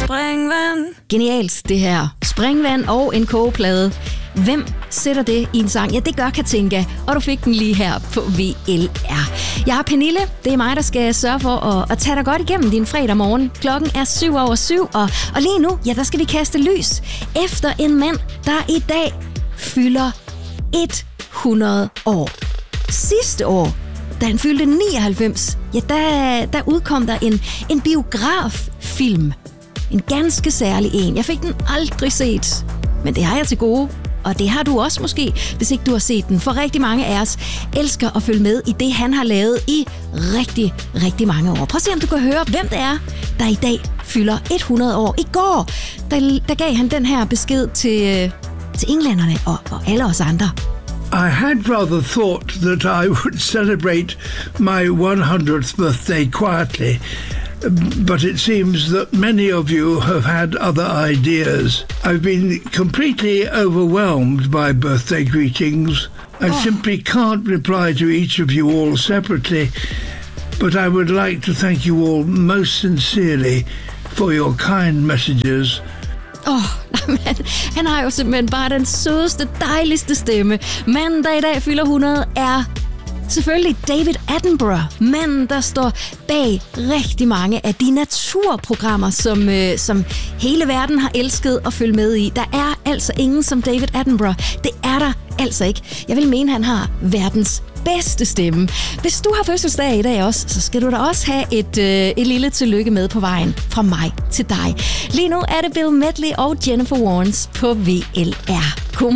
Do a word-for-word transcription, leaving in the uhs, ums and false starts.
springvand. Genialt det her. Springvand og en kogeplade. Hvem sætter det i en sang? Ja, det gør Katinka, og du fik den lige her på V L R. Jeg er Pernille. Det er mig, der skal sørge for at, at tage dig godt igennem din fredag morgen. Klokken er syv over syv, og, og lige nu, ja, der skal vi kaste lys efter en mand, der i dag fylder hundrede år. Sidste år, da han fyldte nioghalvfems, ja, der, der udkom der en, en biograffilm. En ganske særlig en. Jeg fik den aldrig set, men det har jeg til gode. Og det har du også måske, hvis ikke du har set den. For rigtig mange af os elsker at følge med i det, han har lavet i rigtig, rigtig mange år. Prøv at se, om du kan høre, hvem det er, der i dag fylder hundrede år. I går, der, der gav han den her besked til, til englænderne og, og alle os andre. I had rather thought that I would celebrate my hundredth birthday quietly, but it seems that many of you have had other ideas. I've been completely overwhelmed by birthday greetings. I oh. simply can't reply to each of you all separately, but I would like to thank you all most sincerely for your kind messages. Åh, oh, han har jo simpelthen bare den sødeste, dejligste stemme. Manden, der i dag fylder hundrede, er selvfølgelig David Attenborough. Manden, der står bag rigtig mange af de naturprogrammer, som, øh, som hele verden har elsket at følge med i. Der er altså ingen som David Attenborough. Det er der altså ikke. Jeg vil mene, han har verdens bedste stemme. Hvis du har fødselsdag i dag også, så skal du da også have et, øh, et lille tillykke med på vejen fra mig til dig. Lige nu er det Bill Medley og Jennifer Warnes på V L R. God